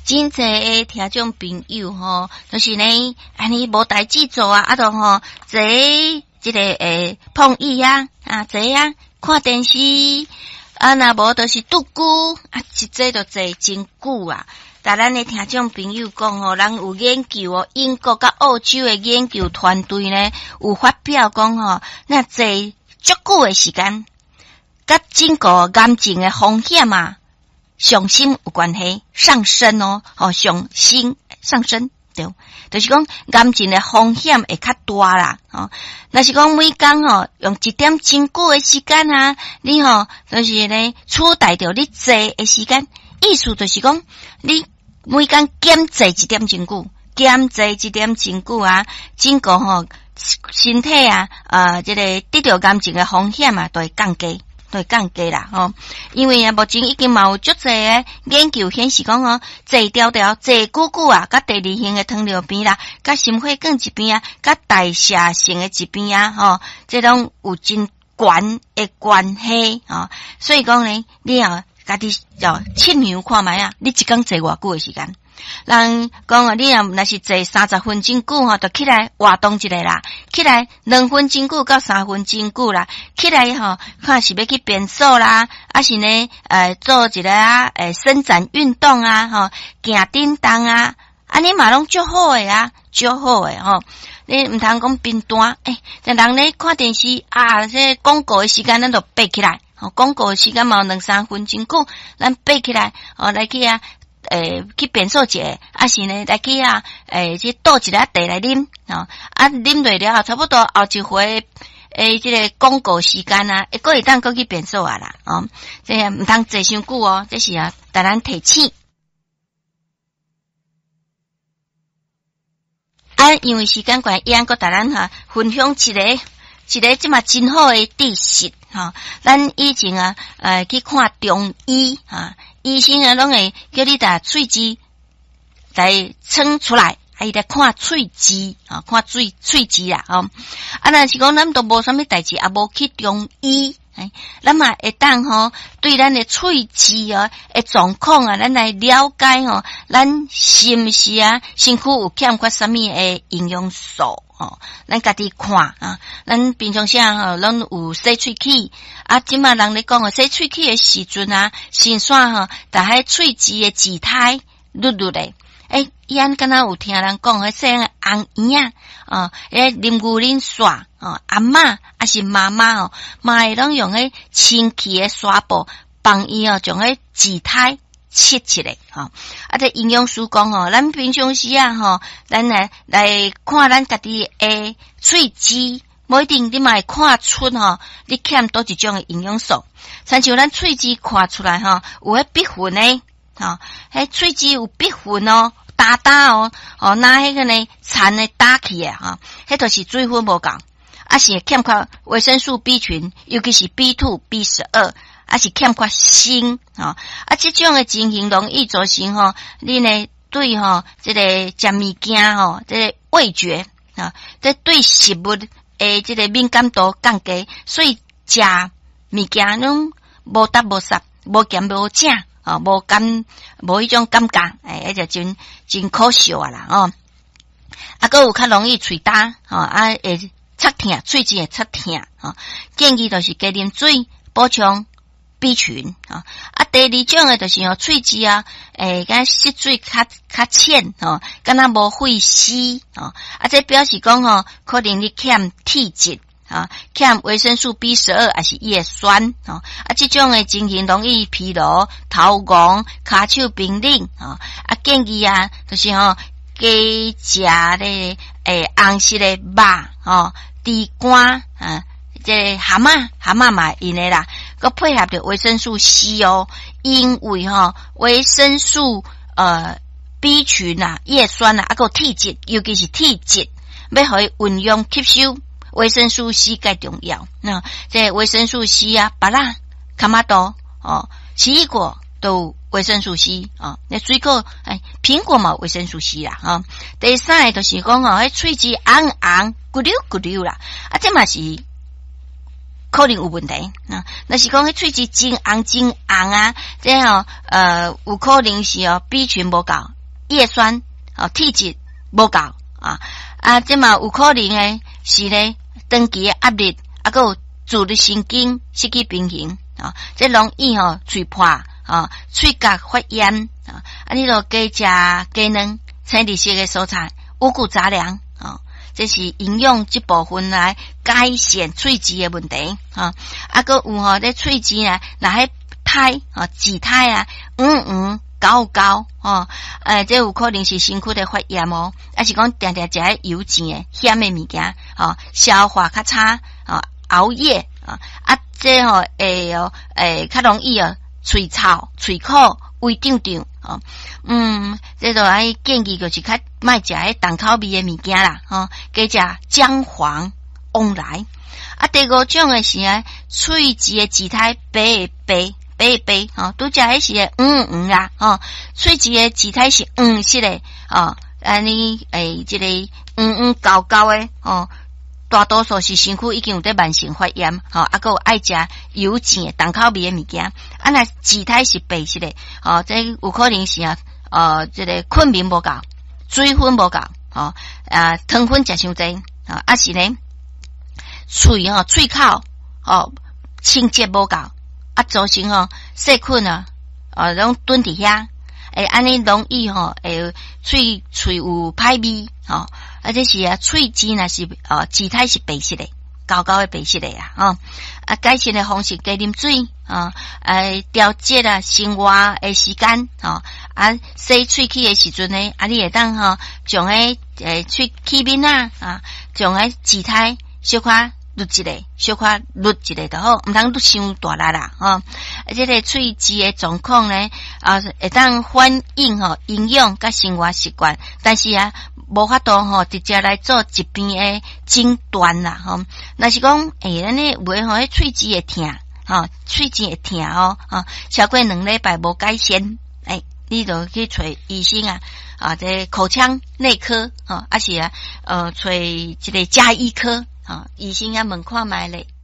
真侪听众朋友吼，就是呢，安尼无代志做啊，啊，就吼坐一个碰椅啊，坐啊，看电视啊，若无就是拄久啊，一坐就坐真久啊。但咱的听众朋友讲吼，人有研究哦，英国甲澳洲的研究团队呢，有发表讲吼，那坐足久的时间，甲整个癌症的风险啊。上升有关系，上升哦，上升，对，就是讲癌症的风险会较大啦，若是讲每工用一点真久的时间啊，你就是呢取代掉你坐的时间，意思就是讲你每工减坐一点真久，减坐一点真久啊，整个身体啊，这个得到癌症的风险啊，都会降低。对，降低啦，因为目前已经嘛有足侪诶研究显示讲坐条条、坐久久啊，甲第二型诶糖尿病啦，甲心血管疾病啊，甲代谢性诶疾病啊，这种有真悬诶关系所以讲呢，你家己要测量看觅啊，你一工坐偌久诶时间？人讲你若是坐30分钟久就起来活动一下啦，起来2分钟久到3分钟久啦，起来看是要去便所啦，还是呢做一个伸展运动啊，行叮当啊，安尼嘛拢足好诶啊，足好诶你唔通讲变单但人咧看电视啊，这广告诶时间咱就爬起来，广告诶时间嘛2-3分钟久，咱爬起来来去去便所者，还是呢来去去倒一个茶来啉啉落了差不多后一回这个广告时间啊，还会当去便所啊啦这唔通坐伤久这是带咱提醒因为时间关系，个带咱分享一个即嘛真好诶知识咱以前去看中医医生拢会叫你把喙齿来撑出来，伊来看喙齿看喙齿啦若是讲咱都无啥物代志，也无去中医咱嘛会当对咱的喙齿的状况咱来了解咱是毋是身躯有欠缺啥物的营养素咱家己看咱平常时拢有洗喙齿即马人咧讲洗喙齿的时阵先选大海喙齿的舌苔绿绿的伊安敢若有听人讲洗红圆啉牛奶刷阿嬷还是妈妈嘛会拢用清气的刷布帮伊将舌苔切起来这营养师讲咱平常时咱来看咱家己的喙齿，无一定你嘛会看出你欠多一种的营养素，亲像咱喙齿看出来有碧粉呢喙齿有碧粉打那迄个呢残的打起迄就是水分无够，是欠缺维生素 B 群，尤其是 B2、B12， 是欠缺锌这种的情形容易造成你呢对这个食物件这个味觉这对食物的这个敏感度降低，所以食物件拢无搭无煞，无咸无正无迄种感觉就真可笑啦还有较容易喙焦会擦疼，喙齿会擦疼建议就是加啉水补充 B 群第二种的就是喙齿敢吸水较浅敢若无血丝这表示讲可能你欠铁质欠维生素 B12 还是叶酸这种的情形容易疲劳、头晕、骹手冰冷建议就是加食咧红色的肉猪肝这蛤蟆嘛因的啦，佮配合着维生素 C 因为维生素B 群叶酸还有铁质，尤其是铁质要互伊运用吸收维生素 C 介重要这维生素 C 芭乐、卡玛多奇异果都有维生素 C 那水果苹果嘛有维生素 C 啦第三个就是讲迄喙齿红红咕溜咕溜啦这嘛是可能有问题若是讲迄喙齿真红真红这有可能是B 群无够叶酸体质无够这嘛有可能诶是咧长期诶压力，还有自律神经失去平衡这容易嘴破喙角发炎你就多食鸡卵、青绿色诶蔬菜、五谷杂粮这是营养这部分来改善喙齿诶问题还有咧喙齿若迄苔挤苔高这有可能是身躯的发炎还是讲定定食迄油脂诶咸诶物件消化较差熬夜这会较容易喙臭、喙苦、胃胀胀这就爱建议就是较莫食迄重口味诶物件啦加食姜黄、往来第五种诶是喙齿诶齿苔白拄则迄是啦喙齿诶齿苔是黄色诶安尼这个高高诶大多数是身躯已经有得慢性发炎还有爱食油脂诶重口味诶物件若齿苔是白色诶这有可能是这个困眠无够、水分无够糖分食伤济是呢喙口清洁无够造成细菌拢蹲伫遐安尼容易会喙有歹味这是喙齿若是齿苔是白色的，高高的白色的改善的方式加啉水调节生活的时间洗喙齿的时阵呢你会当将喙齿面将齿苔小可捋一个就好，毋通捋伤大力啦这个喙齿的状况呢会当反映营养甲生活习惯，但是无法度直接来做疾病的诊断啦若是讲咱呢有迄喙齿会痛喙齿会痛超过2礼拜无改善你就去找医生这口腔内科还是找这个家医科医生问看卖咧。